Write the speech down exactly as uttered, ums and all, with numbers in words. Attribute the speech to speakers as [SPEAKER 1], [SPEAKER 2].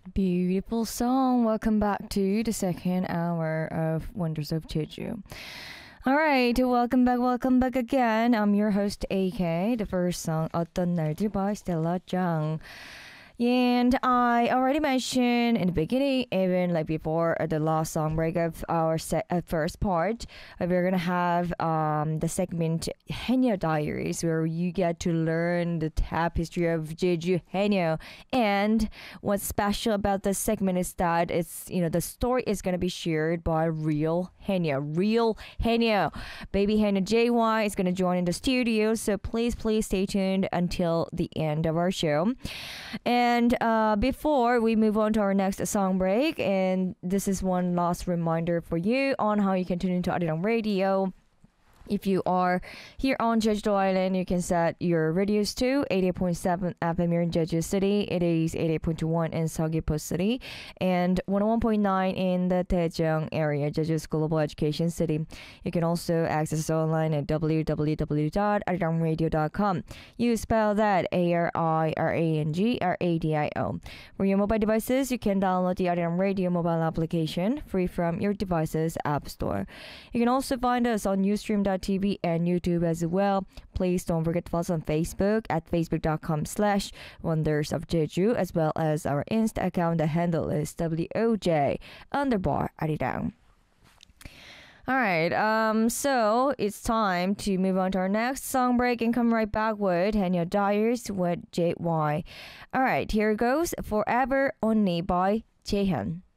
[SPEAKER 1] Beautiful song. Welcome back to the second hour of Wonders of Jeju. All right, welcome back, welcome back again. I'm your host A K. The first song, 어떤 날들 by Stella Jung. And I already mentioned in the beginning, even like before the last song break of our se- uh, first part, uh, we're gonna have um, the segment Haenyeo Diaries, where you get to learn the tapestry of Jeju Haenyeo. And what's special about this segment is that it's you know the story is gonna be shared by real Haenyeo, real Haenyeo. Baby Haenyeo J Y is gonna join in the studio, so please please stay tuned until the end of our show. And And uh, before we move on to our next song break, and this is one last reminder for you on how you can tune into Arirang Radio. If you are here on Jeju Island, you can set your radios to eighty-eight point seven F M here in Jeju City. It is eighty-eight point two one in Seogwipo City and one oh one point nine in the Daejeong area, Jeju's global education city. You can also access us online at w w w dot arirang radio dot com. You spell that A R I R A N G R A D I O. For your mobile devices, you can download the Arirang Radio mobile application free from your device's app store. You can also find us on ustream dot T V and YouTube as well. Please don't forget to follow us on Facebook at facebook.com slash wonders of Jeju, as well as our Insta account. The handle is W O J underbar Arirang. Alright, um, so it's time to move on to our next song break and come right back with Haenyeo Diaries with J Y. Alright, here goes Forever Only by Jaehyun.